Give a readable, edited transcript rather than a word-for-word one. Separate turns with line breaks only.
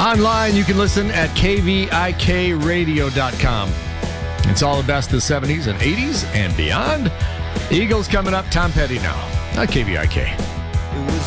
Online, you can listen at kvikradio.com. It's all the best of the 70s and 80s and beyond. Eagles coming up. Tom Petty now on KVIK.